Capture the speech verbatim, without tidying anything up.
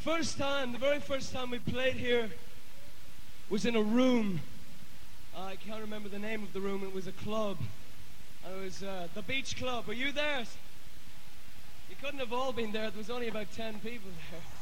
first time, the very first time we played here was in a room. Uh, I can't remember the name of the room. It was a club. It was uh, the Beach Club. Were you there? You couldn't have all been there. There was only about ten people there.